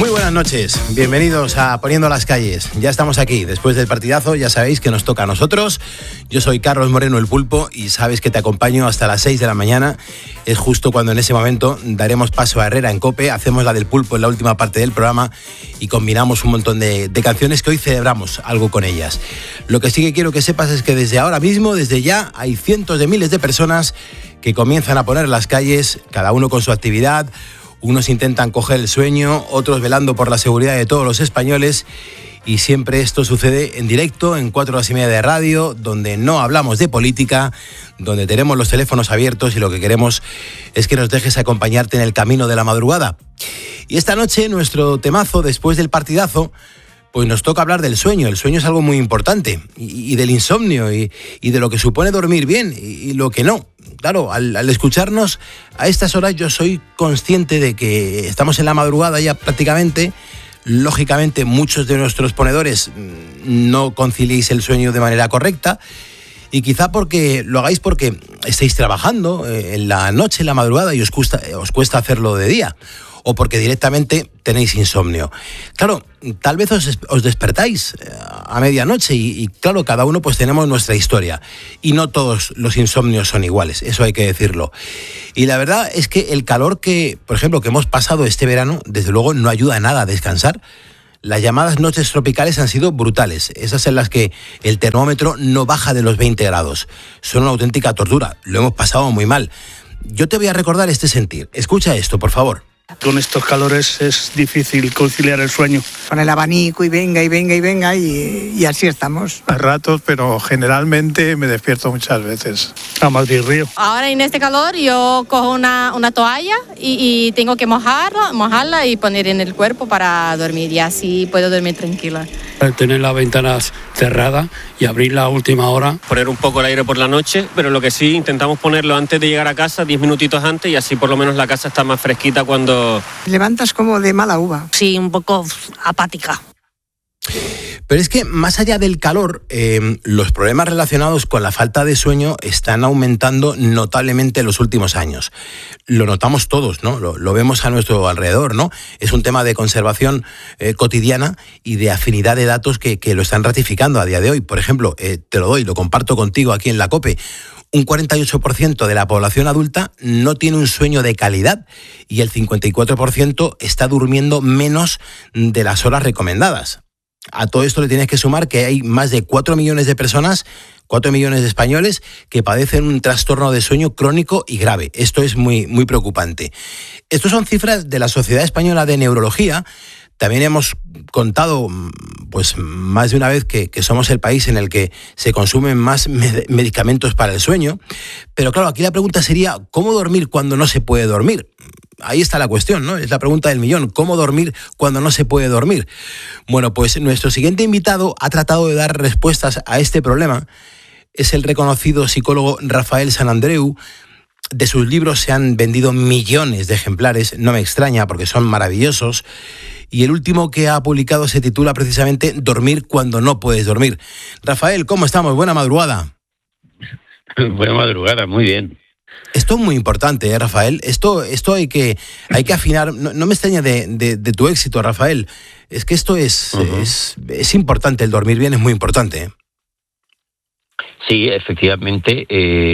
Muy buenas noches, bienvenidos a Poniendo las Calles. Ya estamos aquí, después del partidazo, ya sabéis que nos toca a nosotros. Yo soy Carlos Moreno, el Pulpo, y sabes que te acompaño hasta las 6 de la mañana. Es justo cuando en ese momento daremos paso a Herrera en COPE, hacemos la del Pulpo en la última parte del programa y combinamos un montón de canciones que hoy celebramos algo con ellas. Lo que sí que quiero que sepas es que desde ahora mismo, desde ya, hay cientos de miles de personas que comienzan a poner las calles, cada uno con su actividad. Unos intentan coger el sueño, otros velando por la seguridad de todos los españoles, y siempre esto sucede en directo, en 4 horas y media de radio, donde no hablamos de política, donde tenemos los teléfonos abiertos y lo que queremos es que nos dejes acompañarte en el camino de la madrugada. Y esta noche, nuestro temazo, después del partidazo, pues nos toca hablar del sueño. El sueño es algo muy importante, y del insomnio, y de lo que supone dormir bien y lo que no. Claro, al escucharnos a estas horas yo soy consciente de que estamos en la madrugada ya prácticamente. Lógicamente muchos de nuestros ponedores no conciliéis el sueño de manera correcta, y quizá porque lo hagáis porque estáis trabajando en la noche, en la madrugada, y os cuesta hacerlo de día, o porque directamente tenéis insomnio. Claro, tal vez os despertáis a medianoche y claro, cada uno pues tenemos nuestra historia y no todos los insomnios son iguales, eso hay que decirlo. Y la verdad es que el calor que, por ejemplo, que hemos pasado este verano, desde luego no ayuda a nada a descansar. Las llamadas noches tropicales han sido brutales, esas en las que el termómetro no baja de los 20 grados. Son una auténtica tortura, lo hemos pasado muy mal. Yo te voy a recordar este sentir. Escucha esto, por favor. Con estos calores es difícil conciliar el sueño. Con el abanico y venga y así estamos. A ratos, pero generalmente me despierto muchas veces. A Madrid Río. Ahora en este calor yo cojo una toalla y tengo que mojarla y poner en el cuerpo para dormir, y así puedo dormir tranquila. Tener las ventanas cerradas y abrirla a última hora. Poner un poco el aire por la noche, pero lo que sí intentamos ponerlo antes de llegar a casa, 10 minutitos antes, y así por lo menos la casa está más fresquita cuando... Levantas como de mala uva. Sí, un poco apática. Pero es que más allá del calor, los problemas relacionados con la falta de sueño están aumentando notablemente en los últimos años. Lo notamos todos, ¿no? Lo vemos a nuestro alrededor, ¿no? Es un tema de conservación cotidiana y de afinidad de datos que lo están ratificando a día de hoy. Por ejemplo, te lo doy, lo comparto contigo aquí en la COPE. Un 48% de la población adulta no tiene un sueño de calidad y el 54% está durmiendo menos de las horas recomendadas. A todo esto le tienes que sumar que hay más de 4 millones de personas, 4 millones de españoles que padecen un trastorno de sueño crónico y grave. Esto es muy, muy preocupante. Estas son cifras de la Sociedad Española de Neurología. También hemos contado pues más de una vez que somos el país en el que se consumen más medicamentos para el sueño. Pero claro, aquí la pregunta sería, ¿cómo dormir cuando no se puede dormir? Ahí está la cuestión, ¿no? Es la pregunta del millón. ¿Cómo dormir cuando no se puede dormir? Bueno, pues nuestro siguiente invitado ha tratado de dar respuestas a este problema. Es el reconocido psicólogo Rafael Sant Andreu. De sus libros se han vendido millones de ejemplares, no me extraña porque son maravillosos. Y el último que ha publicado se titula precisamente Dormir cuando no puedes dormir. Rafael, ¿cómo estamos? Buena madrugada. Buena madrugada, muy bien. Esto es muy importante, Rafael. Esto hay que afinar. No me extraña de tu éxito, Rafael. Es que esto es importante, el dormir bien es muy importante. Sí, efectivamente.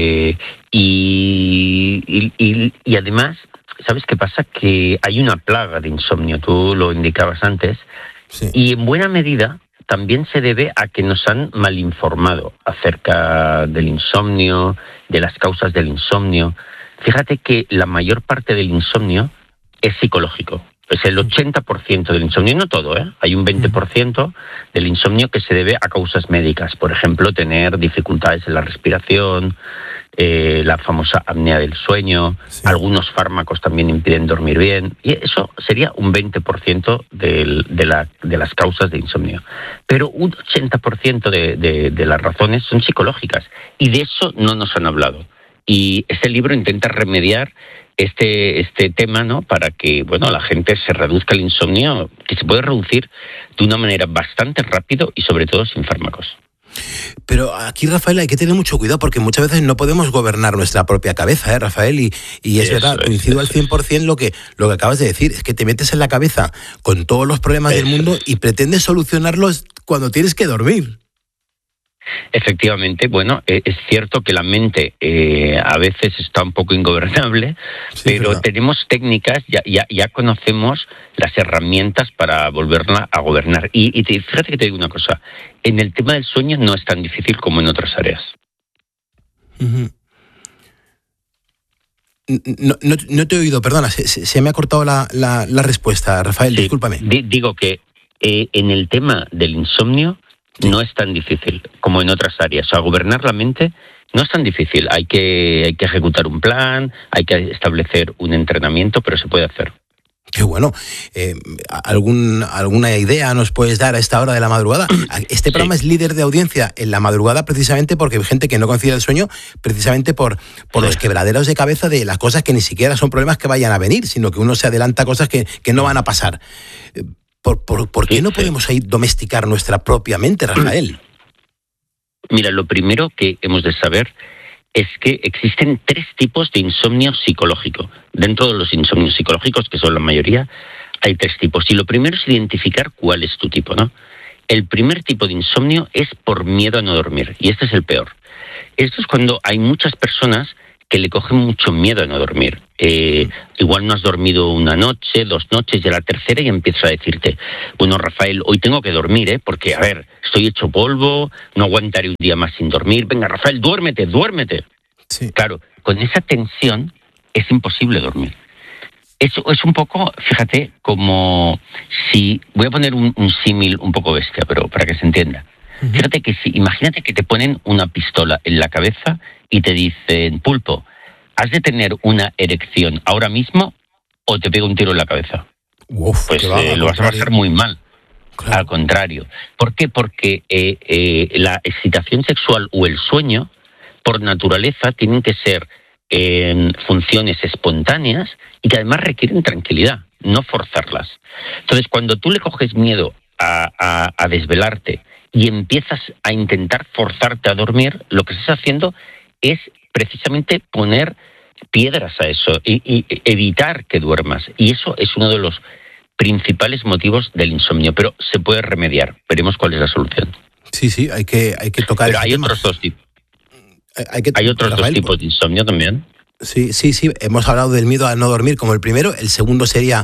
Y además, ¿sabes qué pasa? Que hay una plaga de insomnio, tú lo indicabas antes, sí. Y en buena medida también se debe a que nos han malinformado acerca del insomnio, de las causas del insomnio. Fíjate que la mayor parte del insomnio es psicológico. Es el 80% del insomnio, no todo, ¿eh? Hay un 20% del insomnio que se debe a causas médicas. Por ejemplo, tener dificultades en la respiración, la famosa apnea del sueño, sí. Algunos fármacos también impiden dormir bien, y eso sería un 20% de las causas de insomnio. Pero un 80% de las razones son psicológicas, y de eso no nos han hablado. Y este libro intenta remediar este tema, ¿no? Para que, bueno, la gente se reduzca el insomnio, que se puede reducir de una manera bastante rápido y sobre todo sin fármacos. Pero aquí, Rafael, hay que tener mucho cuidado porque muchas veces no podemos gobernar nuestra propia cabeza, Rafael, y es verdad, coincido al 100% lo que acabas de decir, es que te metes en la cabeza con todos los problemas del mundo y pretendes solucionarlos cuando tienes que dormir. Efectivamente, bueno, es cierto que la mente a veces está un poco ingobernable, sí, pero tenemos técnicas, ya conocemos las herramientas para volverla a gobernar. Y fíjate que te digo una cosa, en el tema del sueño no es tan difícil como en otras áreas. Uh-huh. No te he oído, perdona, se me ha cortado la respuesta, Rafael, sí, discúlpame. Digo que en el tema del insomnio no es tan difícil como en otras áreas. O sea, gobernar la mente no es tan difícil. Hay que ejecutar un plan, hay que establecer un entrenamiento, pero se puede hacer. Qué bueno. ¿Alguna idea nos puedes dar a esta hora de la madrugada? Este programa es líder de audiencia en la madrugada precisamente porque hay gente que no concilia el sueño, precisamente por los quebraderos de cabeza de las cosas que ni siquiera son problemas que vayan a venir, sino que uno se adelanta a cosas que no van a pasar. ¿Por qué no podemos ahí domesticar nuestra propia mente, Rafael? Mira, lo primero que hemos de saber es que existen 3 tipos de insomnio psicológico. Dentro de los insomnios psicológicos, que son la mayoría, hay 3 tipos. Y lo primero es identificar cuál es tu tipo, ¿no? El primer tipo de insomnio es por miedo a no dormir, y este es el peor. Esto es cuando hay muchas personas que le cogen mucho miedo a no dormir. Igual no has dormido una noche, 2 noches, y a la tercera y empiezas a decirte, bueno, Rafael, hoy tengo que dormir, porque, a ver, estoy hecho polvo, no aguantaré un día más sin dormir, venga, Rafael, duérmete. Sí. Claro, con esa tensión es imposible dormir. Eso es un poco, fíjate, como si, voy a poner un símil un poco bestia, pero para que se entienda. Uh-huh. Fíjate que imagínate que te ponen una pistola en la cabeza y te dicen, Pulpo, ¿has de tener una erección ahora mismo o te pego un tiro en la cabeza? Uf, pues lo vas a pasar muy mal. Claro. Al contrario. ¿Por qué? Porque la excitación sexual o el sueño, por naturaleza, tienen que ser funciones espontáneas y que además requieren tranquilidad, no forzarlas. Entonces, cuando tú le coges miedo a desvelarte y empiezas a intentar forzarte a dormir, lo que estás haciendo es precisamente poner piedras a eso y evitar que duermas. Y eso es uno de los principales motivos del insomnio, pero se puede remediar. Veremos cuál es la solución. Sí, hay que tocar. Pero hay otros 2 tipos. Hay otros Rafael, 2 tipos de insomnio también. Sí. Hemos hablado del miedo a no dormir como el primero. El segundo sería,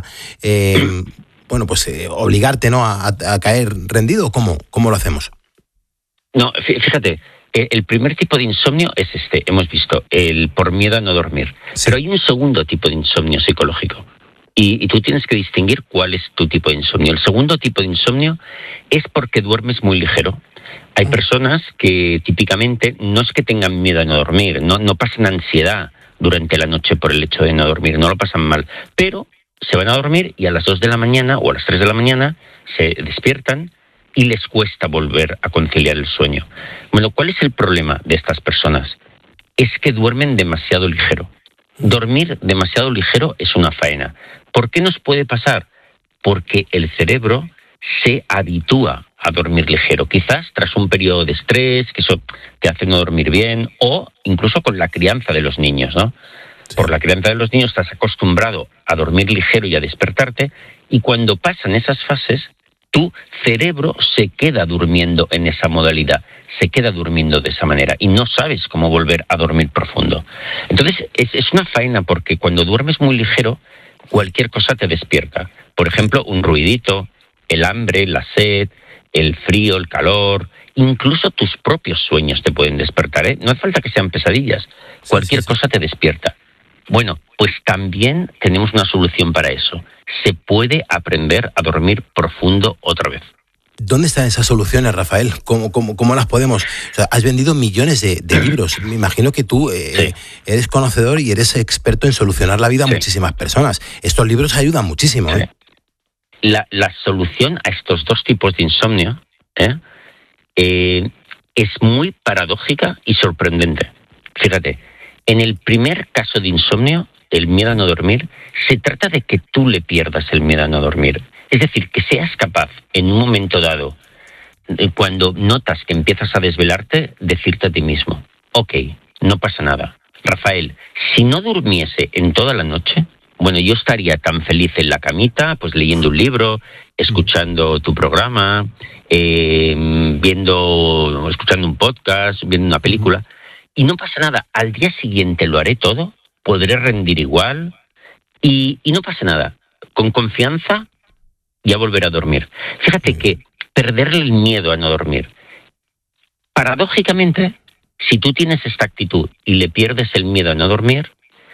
obligarte, ¿no? a caer rendido. ¿Cómo lo hacemos? No, fíjate. El primer tipo de insomnio es hemos visto, el por miedo a no dormir. Sí. Pero hay un segundo tipo de insomnio psicológico. Y tú tienes que distinguir cuál es tu tipo de insomnio. El segundo tipo de insomnio es porque duermes muy ligero. Hay personas que típicamente no es que tengan miedo a no dormir, no pasan ansiedad durante la noche por el hecho de no dormir, no lo pasan mal, pero se van a dormir y a las 2 de la mañana o a las 3 de la mañana se despiertan y les cuesta volver a conciliar el sueño. Bueno, ¿cuál es el problema de estas personas? Es que duermen demasiado ligero. Dormir demasiado ligero es una faena. ¿Por qué nos puede pasar? Porque el cerebro se habitúa a dormir ligero, quizás tras un periodo de estrés, que eso te hace no dormir bien, o incluso con la crianza de los niños, ¿no? Sí. Por la crianza de los niños estás acostumbrado a dormir ligero y a despertarte, y cuando pasan esas fases, tu cerebro se queda durmiendo en esa modalidad, se queda durmiendo de esa manera, y no sabes cómo volver a dormir profundo. Entonces, es una faena, porque cuando duermes muy ligero, cualquier cosa te despierta. Por ejemplo, un ruidito, el hambre, la sed, el frío, el calor, incluso tus propios sueños te pueden despertar, ¿eh? No hace falta que sean pesadillas, cualquier cosa te despierta. Bueno, pues también tenemos una solución para eso. Se puede aprender a dormir profundo otra vez. ¿Dónde están esas soluciones, Rafael? ¿Cómo las podemos? O sea, has vendido millones de libros. Me imagino que tú eres conocedor y eres experto en solucionar la vida a muchísimas personas. Estos libros ayudan muchísimo, ¿eh? La solución a estos 2 tipos de insomnio es muy paradójica y sorprendente. Fíjate, en el primer caso de insomnio, el miedo a no dormir, se trata de que tú le pierdas el miedo a no dormir. Es decir, que seas capaz, en un momento dado, cuando notas que empiezas a desvelarte, decirte a ti mismo, ok, no pasa nada. Rafael, si no durmiese en toda la noche, bueno, yo estaría tan feliz en la camita, pues leyendo un libro, escuchando tu programa, escuchando un podcast, viendo una película, y no pasa nada. Al día siguiente lo haré todo, podré rendir igual, y no pasa nada. Con confianza ya volveré a dormir. Fíjate que perderle el miedo a no dormir. Paradójicamente, si tú tienes esta actitud y le pierdes el miedo a no dormir,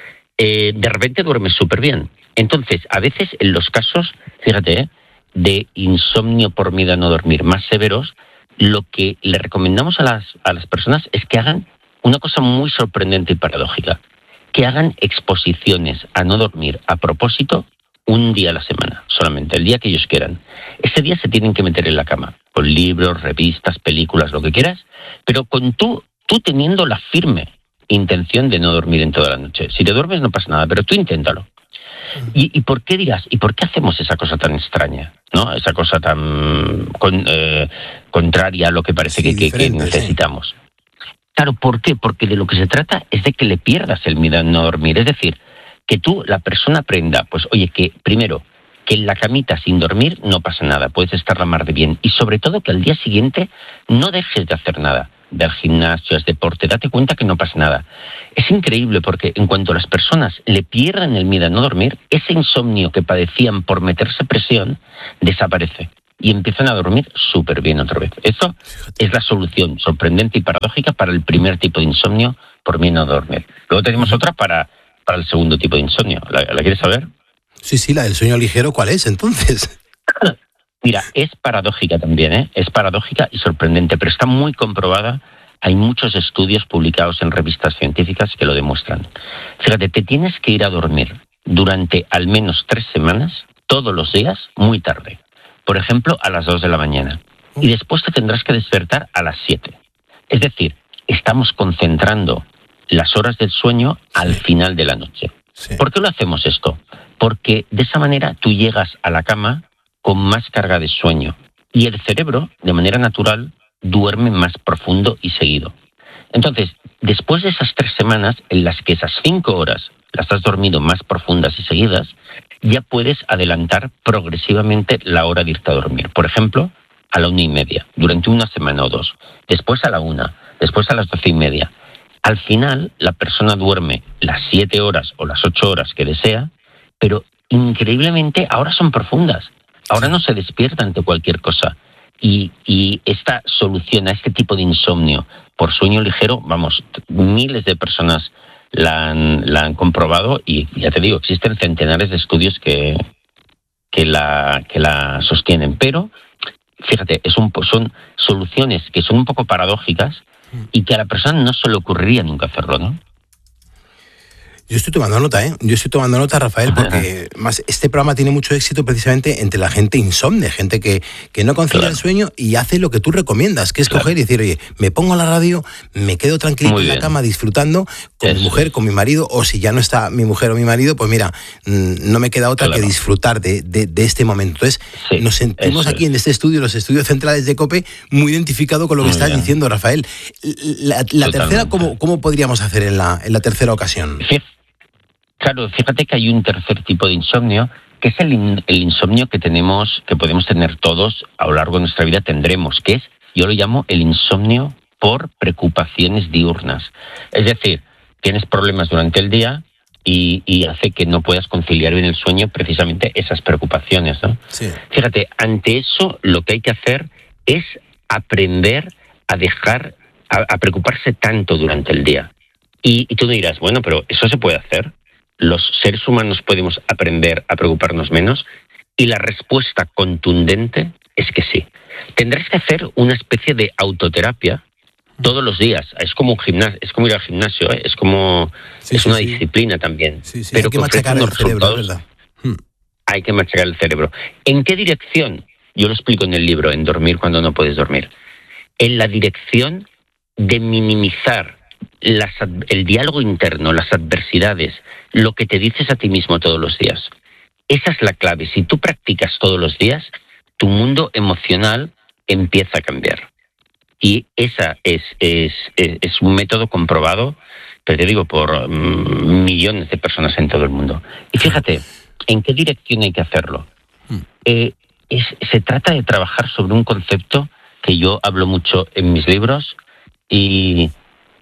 de repente duermes súper bien. Entonces, a veces en los casos, fíjate, de insomnio por miedo a no dormir más severos, lo que le recomendamos a las personas es que hagan una cosa muy sorprendente y paradójica, que hagan exposiciones a no dormir a propósito un día a la semana, solamente, el día que ellos quieran. Ese día se tienen que meter en la cama, con libros, revistas, películas, lo que quieras, pero con tú teniendo la firme intención de no dormir en toda la noche. Si te duermes no pasa nada, pero tú inténtalo. ¿Y por qué dirás? ¿Y por qué hacemos esa cosa tan extraña? ¿No? Esa cosa tan contraria a lo que parece que necesitamos. Claro, ¿por qué? Porque de lo que se trata es de que le pierdas el miedo a no dormir. Es decir, que tú, la persona, aprenda, pues oye, que primero, que en la camita sin dormir no pasa nada, puedes estar la mar de bien. Y sobre todo que al día siguiente no dejes de hacer nada. Ve al gimnasio, haz deporte, date cuenta que no pasa nada. Es increíble porque en cuanto las personas le pierdan el miedo a no dormir, ese insomnio que padecían por meterse presión desaparece y empiezan a dormir súper bien otra vez. Eso es la solución sorprendente y paradójica para el primer tipo de insomnio por miedo a no dormir. Luego tenemos otra para el segundo tipo de insomnio. ¿La quieres saber? Sí, la del sueño ligero, ¿cuál es entonces? Mira, es paradójica también, ¿eh? Es paradójica y sorprendente, pero está muy comprobada. Hay muchos estudios publicados en revistas científicas que lo demuestran. Fíjate, te tienes que ir a dormir durante al menos 3 semanas, todos los días, muy tarde. Por ejemplo, a las 2 de la mañana. Y después te tendrás que despertar a las 7. Es decir, estamos concentrando las horas del sueño al final de la noche. Sí. ¿Por qué lo hacemos esto? Porque de esa manera tú llegas a la cama con más carga de sueño y el cerebro, de manera natural, duerme más profundo y seguido. Entonces, después de esas 3 semanas en las que esas 5 horas las has dormido más profundas y seguidas, ya puedes adelantar progresivamente la hora de irte a dormir. Por ejemplo, a la 1:30, durante una semana o 2. Después a la 1, después a las 12:30. Al final, la persona duerme las 7 horas o las 8 horas que desea, pero increíblemente ahora son profundas. Ahora no se despierta ante cualquier cosa. Y esta solución a este tipo de insomnio por sueño ligero, vamos, miles de personas la han comprobado y ya te digo, existen centenares de estudios que la sostienen. Pero, fíjate, son soluciones que son un poco paradójicas y que a la persona no se le ocurriría nunca hacerlo, ¿no? Yo estoy tomando nota, Yo estoy tomando nota, Rafael, porque más este programa tiene mucho éxito precisamente entre la gente insomne, gente que no concilia el sueño y hace lo que tú recomiendas, que es coger y decir, oye, me pongo la radio, me quedo tranquilito en la cama disfrutando con mi mujer, con mi marido, o si ya no está mi mujer o mi marido, pues mira, no me queda otra que disfrutar de este momento. Entonces, nos sentimos aquí en este estudio, los estudios centrales de COPE, muy identificado con lo que estás diciendo, Rafael. La tercera, ¿cómo podríamos hacer en la tercera ocasión? Claro, fíjate que hay un tercer tipo de insomnio, que es el insomnio que podemos tener todos a lo largo de nuestra vida, tendremos, que es, yo lo llamo el insomnio por preocupaciones diurnas. Es decir, tienes problemas durante el día y hace que no puedas conciliar bien el sueño precisamente esas preocupaciones, ¿no? Sí. Fíjate, ante eso lo que hay que hacer es aprender a dejar, a preocuparse tanto durante el día. Y tú me dirás, bueno, pero ¿eso se puede hacer? ¿Los seres humanos podemos aprender a preocuparnos menos? Y la respuesta contundente es que sí. Tendrás que hacer una especie de autoterapia todos los días. Es como un gimnasio, es como ir al gimnasio, ¿eh? Es como una disciplina también. Sí, pero hay que machacar el cerebro, ¿verdad? Hay que machacar el cerebro. ¿En qué dirección? Yo lo explico en el libro, en Dormir cuando no puedes dormir. En la dirección de minimizar el diálogo interno, las adversidades, lo que te dices a ti mismo todos los días. Esa es la clave. Si tú practicas todos los días, tu mundo emocional empieza a cambiar. Y esa es un método comprobado, pero te digo, por millones de personas en todo el mundo. Y fíjate, ¿en qué dirección hay que hacerlo? Se trata de trabajar sobre un concepto que yo hablo mucho en mis libros y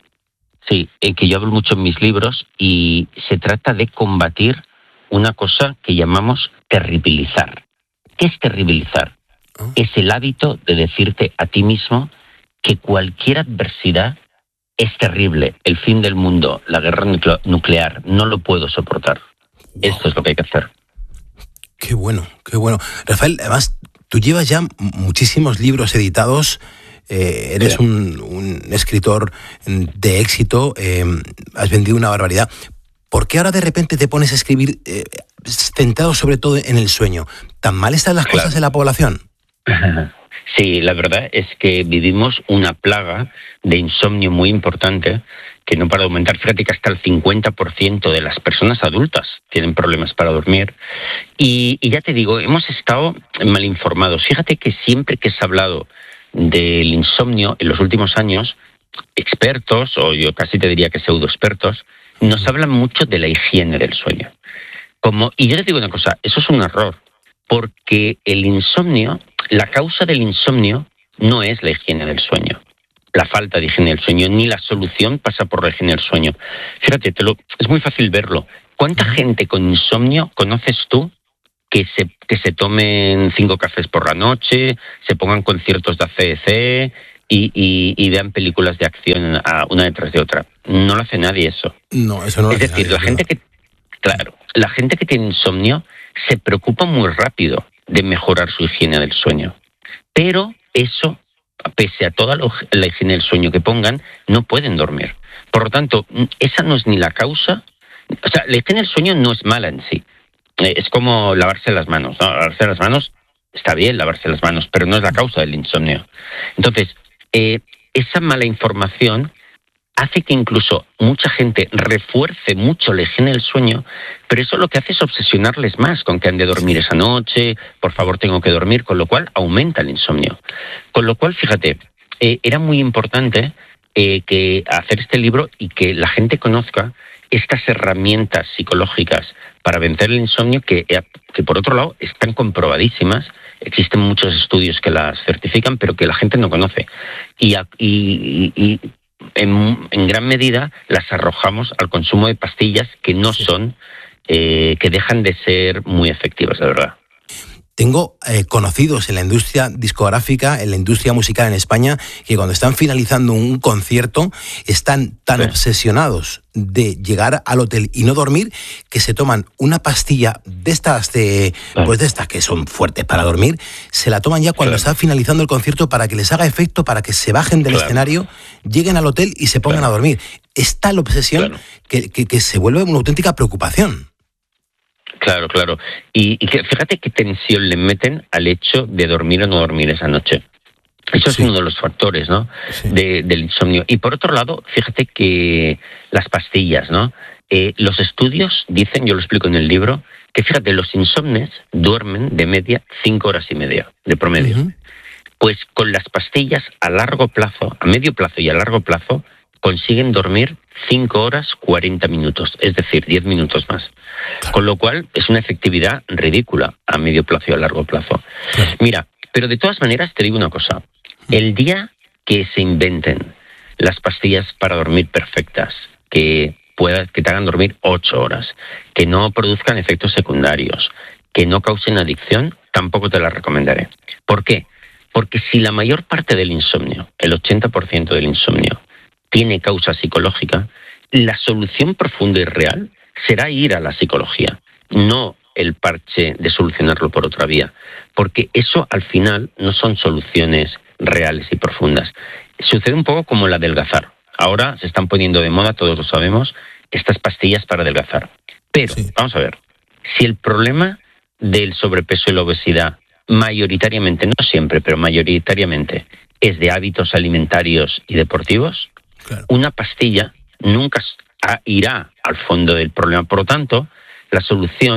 se trata de combatir una cosa que llamamos terribilizar. ¿Qué es terribilizar? Es el hábito de decirte a ti mismo que cualquier adversidad es terrible, el fin del mundo, la guerra nuclear, no lo puedo soportar. Esto es lo que hay que hacer. Qué bueno, qué bueno. Rafael, además, tú llevas ya muchísimos libros editados, eres un escritor de éxito, has vendido una barbaridad. ¿Por qué ahora de repente te pones a escribir centrado sobre todo en el sueño? ¿Tan mal están las cosas en la población? Sí, la verdad es que vivimos una plaga de insomnio muy importante que no para de aumentar. Fíjate que hasta el 50% de las personas adultas tienen problemas para dormir. Y ya te digo, hemos estado mal informados. Fíjate que siempre que se ha hablado del insomnio en los últimos años, expertos, o yo casi te diría que pseudoexpertos, nos hablan mucho de la higiene del sueño. Y yo te digo una cosa, eso es un error, porque el insomnio, la causa del insomnio no es la higiene del sueño, la falta de higiene del sueño, ni la solución pasa por la higiene del sueño. Fíjate, es muy fácil verlo. ¿Cuánta gente con insomnio conoces tú que se tomen 5 cafés por la noche, se pongan conciertos de AC/DC y vean películas de acción una detrás de otra? No lo hace nadie eso. No, eso no lo hace nadie. Es decir, nadie, la gente que tiene insomnio se preocupa muy rápido de mejorar su higiene del sueño. Pero eso, pese a toda la higiene del sueño que pongan, no pueden dormir. Por lo tanto, esa no es ni la causa. O sea, la higiene del sueño no es mala en sí. Es como lavarse las manos, ¿no? Lavarse las manos, está bien lavarse las manos, pero no es la causa del insomnio. Entonces, esa mala información hace que incluso mucha gente refuerce mucho la higiene del sueño, pero eso lo que hace es obsesionarles más con que han de dormir esa noche, por favor tengo que dormir, con lo cual aumenta el insomnio. Con lo cual, fíjate, era muy importante que hacer este libro y que la gente conozca estas herramientas psicológicas para vencer el insomnio que por otro lado están comprobadísimas. Existen muchos estudios que las certifican, pero que la gente no conoce. Y en gran medida las arrojamos al consumo de pastillas que no son, que dejan de ser muy efectivas, de verdad. Tengo conocidos en la industria discográfica, en la industria musical en España, que cuando están finalizando un concierto están tan obsesionados de llegar al hotel y no dormir que se toman una pastilla de estas que son fuertes para dormir, se la toman ya cuando está finalizando el concierto para que les haga efecto, para que se bajen del escenario, lleguen al hotel y se pongan a dormir. Es tal obsesión que se vuelve una auténtica preocupación. Claro. Y fíjate qué tensión le meten al hecho de dormir o no dormir esa noche. Eso es uno de los factores, ¿no? Del insomnio. Y por otro lado, fíjate que las pastillas, ¿no? Los estudios dicen, yo lo explico en el libro, que fíjate, los insomnes duermen de media 5 horas y media, de promedio. Pues con las pastillas a largo plazo, a medio plazo y a largo plazo, consiguen dormir 5 horas 40 minutos, es decir, 10 minutos más. Con lo cual es una efectividad ridícula a medio plazo y a largo plazo. Mira, pero de todas maneras te digo una cosa. El día que se inventen las pastillas para dormir perfectas, que te hagan dormir 8 horas, que no produzcan efectos secundarios, que no causen adicción, tampoco te las recomendaré. ¿Por qué? Porque si la mayor parte del insomnio, el 80% del insomnio, tiene causa psicológica, la solución profunda y real será ir a la psicología, no el parche de solucionarlo por otra vía, porque eso al final no son soluciones reales y profundas. Sucede un poco como el adelgazar. Ahora se están poniendo de moda, todos lo sabemos, estas pastillas para adelgazar. Pero, vamos a ver, si el problema del sobrepeso y la obesidad mayoritariamente, no siempre, pero mayoritariamente, es de hábitos alimentarios y deportivos, una pastilla nunca irá al fondo del problema. Por lo tanto, la solución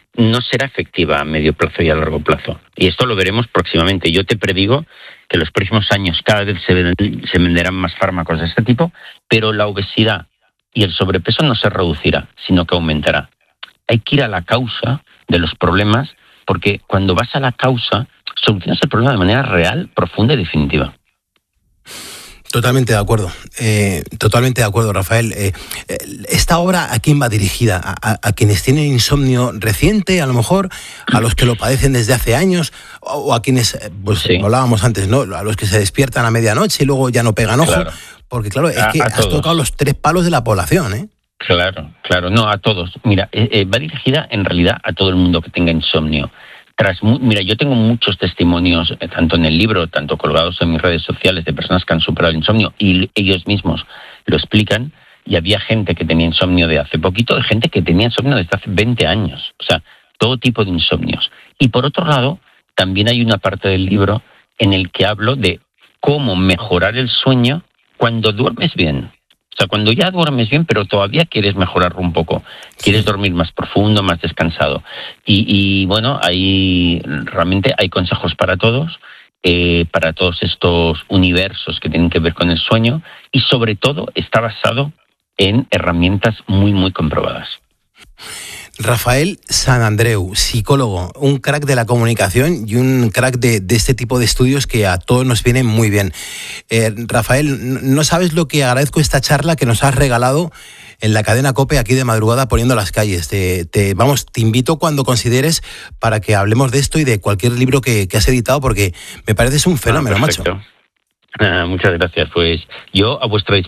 no será efectiva a medio plazo y a largo plazo. Y esto lo veremos próximamente. Yo te predigo que en los próximos años cada vez se venderán más fármacos de este tipo, pero la obesidad y el sobrepeso no se reducirá, sino que aumentará. Hay que ir a la causa de los problemas, porque cuando vas a la causa, solucionas el problema de manera real, profunda y definitiva. Totalmente de acuerdo, Rafael. ¿Esta obra a quién va dirigida? ¿A quienes tienen insomnio reciente, a lo mejor? ¿A los que lo padecen desde hace años? ¿O a quienes, sí, hablábamos antes, ¿no? A los que se despiertan a medianoche y luego ya no pegan ojo? Claro. Porque claro, es que has tocado los 3 palos de la población, ¿eh? Claro, no, a todos. Mira, va dirigida en realidad a todo el mundo que tenga insomnio. Mira, yo tengo muchos testimonios, tanto en el libro, tanto colgados en mis redes sociales, de personas que han superado el insomnio y ellos mismos lo explican. Y había gente que tenía insomnio de hace poquito, gente que tenía insomnio desde hace 20 años. O sea, todo tipo de insomnios. Y por otro lado, también hay una parte del libro en el que hablo de cómo mejorar el sueño cuando duermes bien. O sea, cuando ya duermes bien, pero todavía quieres mejorarlo un poco. Quieres dormir más profundo, más descansado. Y bueno, realmente hay consejos para todos estos universos que tienen que ver con el sueño. Y sobre todo está basado en herramientas muy, muy comprobadas. Rafael Sanandreu, psicólogo, un crack de la comunicación y un crack de este tipo de estudios que a todos nos vienen muy bien. Rafael, no sabes lo que agradezco esta charla que nos has regalado en la cadena COPE aquí de madrugada poniendo las calles. Te invito cuando consideres para que hablemos de esto y de cualquier libro que has editado, porque me pareces un fenómeno, macho. Muchas gracias. Pues yo a vuestra disposición.